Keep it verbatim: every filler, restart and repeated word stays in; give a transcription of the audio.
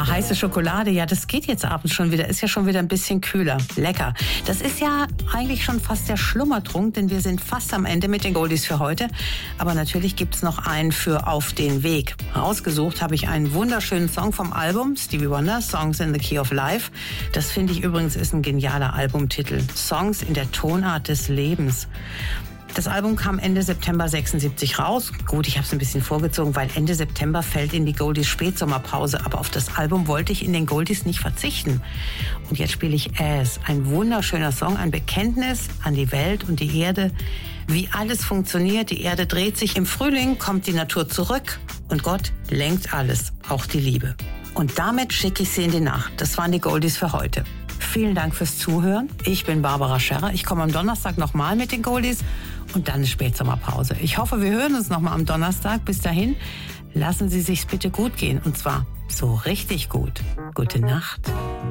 Ah, heiße Schokolade, ja, das geht jetzt abends schon wieder. Ist ja schon wieder ein bisschen kühler. Lecker. Das ist ja eigentlich schon fast der Schlummertrunk, denn wir sind fast am Ende mit den Goldies für heute. Aber natürlich gibt's noch einen für Auf den Weg. Rausgesucht habe ich einen wunderschönen Song vom Album Stevie Wonder, Songs in the Key of Life. Das finde ich übrigens ist ein genialer Albumtitel. Songs in der Tonart des Lebens. Das Album kam Ende September sechsundsiebzig raus. Gut, ich habe es ein bisschen vorgezogen, weil Ende September fällt in die Goldies Spätsommerpause. Aber auf das Album wollte ich in den Goldies nicht verzichten. Und jetzt spiele ich As. Ein wunderschöner Song, ein Bekenntnis an die Welt und die Erde. Wie alles funktioniert, die Erde dreht sich. Im Frühling kommt die Natur zurück und Gott lenkt alles, auch die Liebe. Und damit schicke ich sie in die Nacht. Das waren die Goldies für heute. Vielen Dank fürs Zuhören. Ich bin Barbara Scherrer. Ich komme am Donnerstag nochmal mit den Goldies und dann eine Spätsommerpause. Ich hoffe, wir hören uns nochmal am Donnerstag. Bis dahin, lassen Sie sich's bitte gut gehen. Und zwar so richtig gut. Gute Nacht.